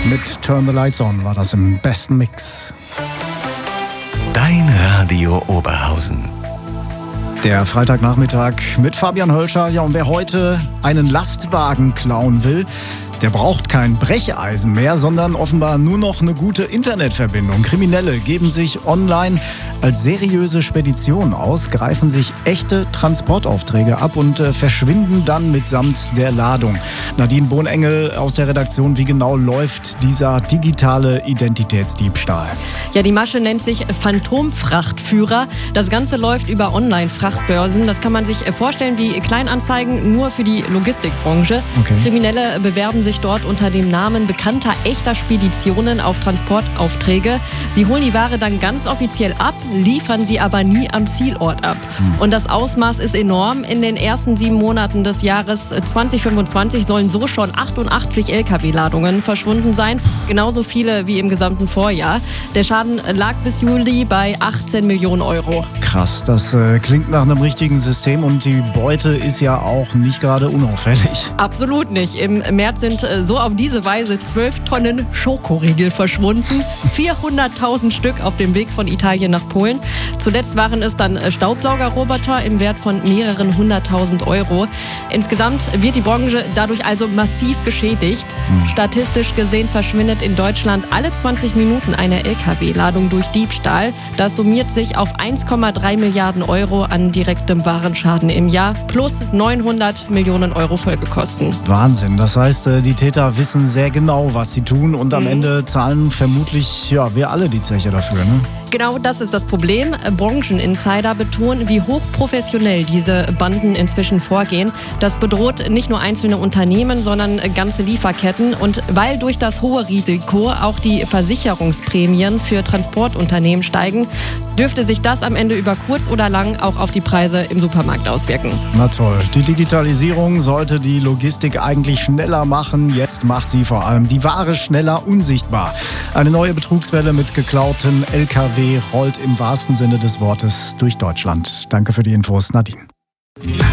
mit Turn the Lights On war das im besten Mix. Dein Radio Oberhausen. Der Freitagnachmittag mit Fabian Hölscher. Ja, und wer heute einen Lastwagen klauen will, der braucht kein Brecheisen mehr, sondern offenbar nur noch eine gute Internetverbindung. Kriminelle geben sich online als seriöse Spedition aus, greifen sich echte Transportaufträge ab und verschwinden dann mitsamt der Ladung. Nadine Bohnengel aus der Redaktion, wie genau läuft dieser digitale Identitätsdiebstahl? Ja, die Masche nennt sich Phantomfrachtführer. Das Ganze läuft über Online-Frachtbörsen. Das kann man sich vorstellen wie Kleinanzeigen, nur für die Logistikbranche. Okay. Kriminelle bewerben sich dort unter dem Namen bekannter echter Speditionen auf Transportaufträge. Sie holen die Ware dann ganz offiziell ab, liefern sie aber nie am Zielort ab. Und das Ausmaß ist enorm. In den ersten 7 Monaten des Jahres 2025 sollen so schon 88 Lkw-Ladungen verschwunden sein. Genauso viele wie im gesamten Vorjahr. Der Schaden lag bis Juli bei 18 Millionen Euro. Krass, das klingt nach einem richtigen System und die Beute ist ja auch nicht gerade unauffällig. Absolut nicht. Im März sind so auf diese Weise 12 Tonnen Schokoriegel verschwunden. 400.000 Stück auf dem Weg von Italien nach Polen. Zuletzt waren es dann Staubsaugerroboter im Wert von mehreren 100.000 Euro. Insgesamt wird die Branche dadurch also massiv geschädigt. Statistisch gesehen verschwindet in Deutschland alle 20 Minuten eine Lkw-Ladung durch Diebstahl. Das summiert sich auf 1,3 Milliarden Euro an direktem Warenschaden im Jahr plus 900 Millionen Euro Folgekosten. Wahnsinn, das heißt, die Täter wissen sehr genau, was sie tun und am Ende zahlen vermutlich wir alle die Zeche dafür, ne? Genau das ist das Problem. Brancheninsider betonen, wie hochprofessionell diese Banden inzwischen vorgehen. Das bedroht nicht nur einzelne Unternehmen, sondern ganze Lieferketten. Und weil durch das hohe Risiko auch die Versicherungsprämien für Transportunternehmen steigen, dürfte sich das am Ende über kurz oder lang auch auf die Preise im Supermarkt auswirken. Na toll, die Digitalisierung sollte die Logistik eigentlich schneller machen. Jetzt macht sie vor allem die Ware schneller unsichtbar. Eine neue Betrugswelle mit geklauten Lkw rollt im wahrsten Sinne des Wortes durch Deutschland. Danke für die Infos, Nadine.